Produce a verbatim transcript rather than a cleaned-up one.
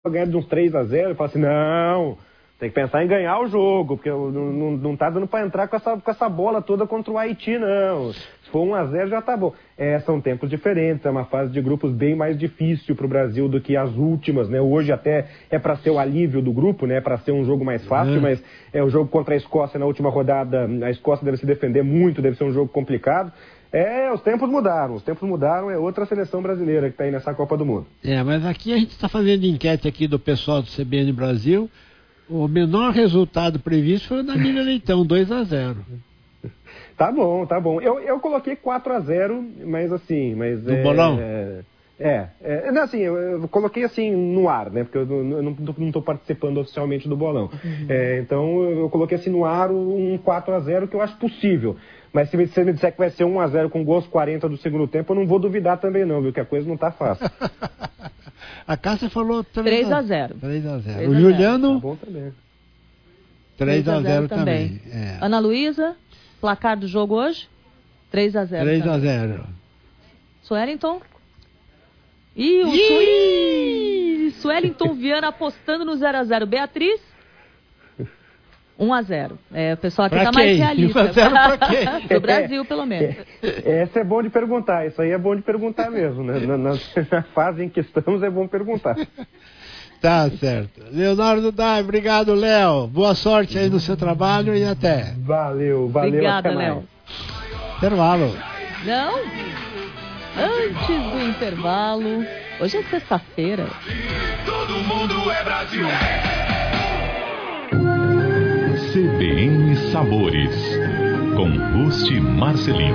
ganhar de uns três a zero, eu falo assim, não, tem que pensar em ganhar o jogo, porque não, não, não tá dando para entrar com essa, com essa bola toda contra o Haiti, não. Se for um a zero já tá bom. É, são tempos diferentes, é uma fase de grupos bem mais difícil para o Brasil do que as últimas, né? Hoje até é para ser o alívio do grupo, né? Para ser um jogo mais fácil, uhum. mas é o jogo contra a Escócia na última rodada, a Escócia deve se defender muito, deve ser um jogo complicado. É, os tempos mudaram, os tempos mudaram, é outra seleção brasileira que está aí nessa Copa do Mundo. É, mas aqui a gente está fazendo enquete aqui do pessoal do C B N Brasil, o menor resultado previsto foi o da Miriam Leitão, dois a zero. Tá bom, tá bom. Eu, eu coloquei quatro a zero, mas assim, mas... Do é, bolão? É, é, é não, assim, eu, eu coloquei assim no ar, né, porque eu, eu não estou participando oficialmente do bolão. Uhum. É, então eu coloquei assim no ar um quatro a zero que eu acho possível. Mas se você me disser que vai ser um a zero com gols quarenta do segundo tempo, eu não vou duvidar também não, viu, que a coisa não tá fácil. A Cássia falou três a zero. três a zero. O Juliano... Tá bom também. três a zero também. também. É. Ana Luísa, placar do jogo hoje? três a zero. três a zero. Suellington? Ih, o Ih! Suellington Viana apostando no zero a zero. Beatriz? um a zero. É, o pessoal aqui pra tá quem? mais realista. um a zero pra quem? Do Brasil, pelo menos. É, essa é bom de perguntar. Isso aí é bom de perguntar mesmo. Né? Na, na, na fase em que estamos é bom perguntar. Tá certo. Leonardo Dai, obrigado, Léo. Boa sorte aí no seu trabalho e até. Valeu, valeu. Obrigada, Léo. Intervalo. Não? Antes do intervalo. Hoje é sexta-feira. Todo mundo é Brasil. C B N Sabores, com Rusti Marcelino.